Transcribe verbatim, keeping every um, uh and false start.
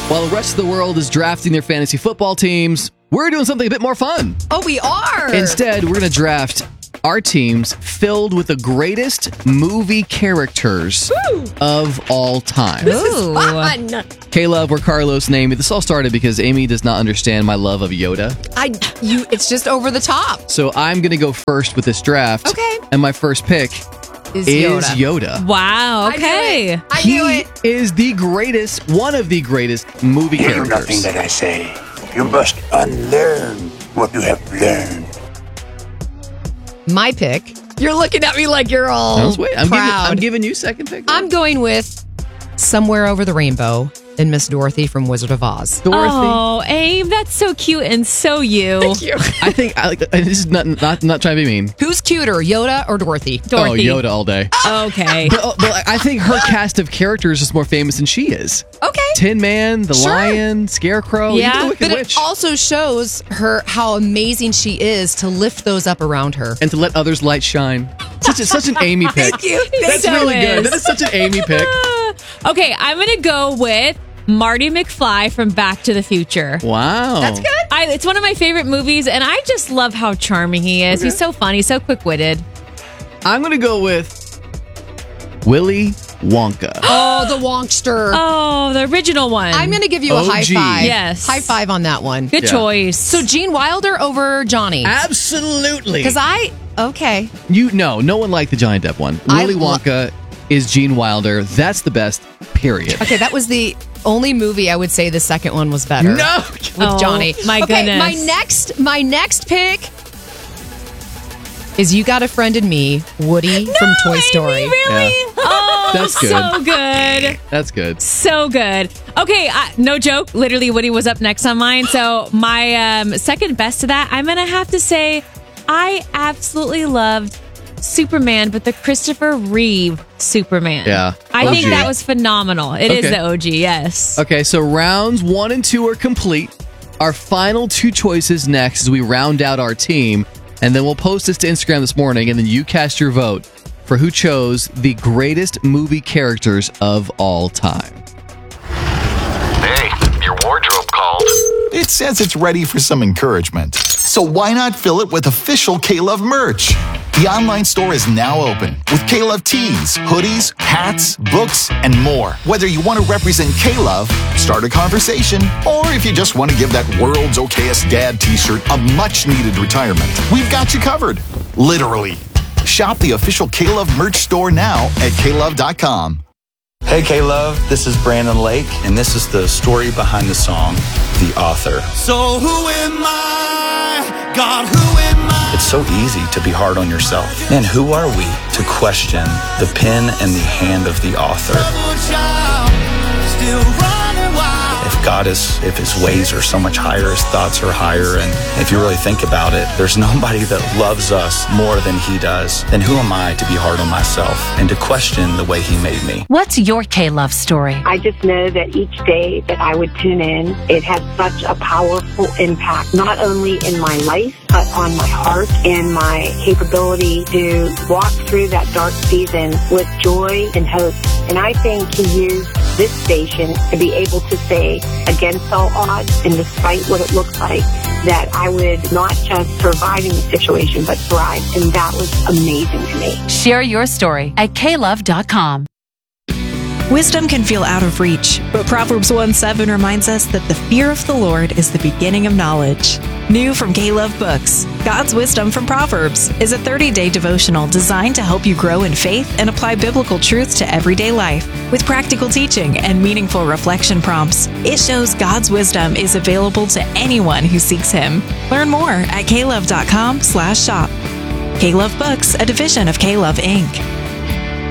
While the rest of the world is drafting their fantasy football teams, we're doing something a bit more fun. Oh, we are. Instead, we're going to draft our teams filled with the greatest movie characters Woo! Of all time. This is fun. Caleb or Carlos, name it. This all started because Amy does not understand my love of Yoda. I, you, it's just over the top. So I'm going to go first with this draft. Okay. And my first pick is, is Yoda. Yoda. Wow. Okay. I knew it. I he knew it. is the greatest, one of the greatest movie Hear characters. nothing that I say. You must unlearn what you have learned. My pick. You're looking at me like you're all I was wait- I'm, giving, proud. I'm giving you second pick. I'm going with Somewhere Over the Rainbow and Miss Dorothy from Wizard of Oz. Dorothy. Oh, Abe, that's so cute and so you. Thank you. I think I like. This is not not not trying to be mean. Who's cuter, Yoda or Dorothy? Dorothy. Oh, Yoda all day. Okay. But, but I think her cast of characters is more famous than she is. Okay. Tin Man, the Sure. Lion, Scarecrow, Yeah. even the Wicked But Witch, it also shows her how amazing she is to lift those up around her. and to let others light shine. Such a, such an Amy pick. Thank you. That's So really good. is. That is such an Amy pick. Okay, I'm going to go with Marty McFly from Back to the Future. Wow, That's good. I, it's one of my favorite movies, and I just love how charming he is. Okay. He's so funny, so quick-witted. I'm gonna go with Willy Wonka. Oh, the Wonkster. Oh, the original one. I'm going to give you a O G. high five. Yes. High five on that one. Good Yeah. choice. So Gene Wilder over Johnny. Absolutely. Because I, okay. You no, no one liked the Johnny Depp one. I Willy lo- Wonka is Gene Wilder. That's the best. Period. Okay, that was the only movie I would say the second one was better. No. With Oh, Johnny. my okay, goodness. my next my next pick is You Got a Friend in Me, Woody from Toy Amy, Story. really? Yeah. Oh, That's good. so good. That's good. So good. Okay, I, no joke. Literally, Woody was up next on mine. So my um, second best to that, I'm gonna have to say, I absolutely loved Superman, but the Christopher Reeve Superman. Yeah. I think O G. that was phenomenal. It is Okay. the O G. Yes. Okay, so rounds one and two are complete. Our final two choices next as we round out our team, and then we'll post this to Instagram this morning, and then you cast your vote for who chose the greatest movie characters of all time. Hey, your wardrobe called. It says it's ready for some encouragement. So why not fill it with official K-Love merch? The online store is now open with K-Love tees, hoodies, hats, books, and more. Whether you want to represent K-Love, start a conversation, or if you just want to give that world's okayest dad t-shirt a much-needed retirement, we've got you covered. Literally. Shop the official K-Love merch store now at K love dot com. Hey K-Love, this is Brandon Lake, and this is the story behind the song, The Author. So who am I? God, who am I? It's so easy to be hard on yourself. Man, who are we to question the pen and the hand of the author? Still running wild. If God is, if his ways are so much higher, his thoughts are higher, and if you really think about it, there's nobody that loves us more than he does, then who am I to be hard on myself and to question the way he made me? What's your K-Love story? I just know that each day that I would tune in, it had such a powerful impact, not only in my life, but on my heart and my capability to walk through that dark season with joy and hope. And I think he used this station to be able to say, against all odds and despite what it looked like, that I would not just survive in the situation, but thrive. And that was amazing to me. Share your story at K love dot com. Wisdom can feel out of reach, but Proverbs one seven reminds us that the fear of the Lord is the beginning of knowledge. New from K-Love Books, God's Wisdom from Proverbs is a thirty-day devotional designed to help you grow in faith and apply biblical truths to everyday life. With practical teaching and meaningful reflection prompts, it shows God's wisdom is available to anyone who seeks Him. Learn more at K love dot com slash shop. K-Love Books, a division of K-Love Incorporated.